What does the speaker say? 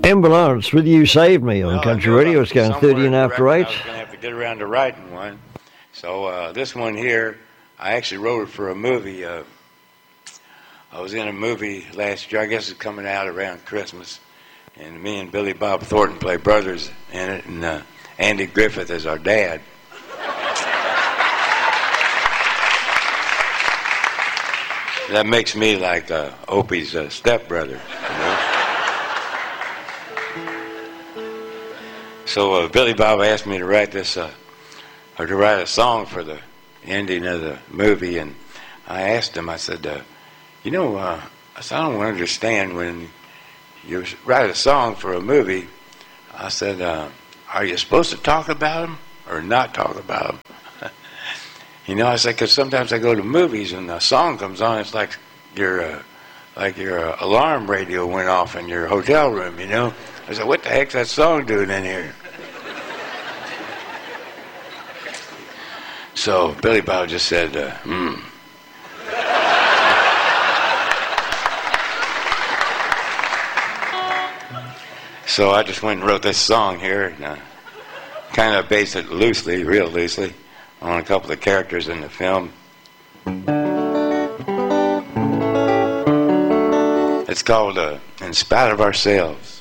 Ambulance with You Saved Me on Country Radio. It's going 30 and after 8. I was going to have to get around to writing one. So this one here, I actually wrote it for a movie. I was in a movie last year. I guess it's coming out around Christmas. And me and Billy Bob Thornton play brothers in it. And Andy Griffith is our dad. That makes me like Opie's stepbrother, you know? So Billy Bob asked me to write this, or to write a song for the ending of the movie, and I asked him, I said, I don't understand when you write a song for a movie, I said, are you supposed to talk about them or not talk about them? I said, because sometimes I go to movies and a song comes on, it's like your alarm radio went off in your hotel room, you know? I said, what the heck's that song doing in here? So Billy Bob just said, So I just went and wrote this song here, and kind of based it loosely, real loosely, on a couple of characters in the film. It's called In Spite of Ourselves.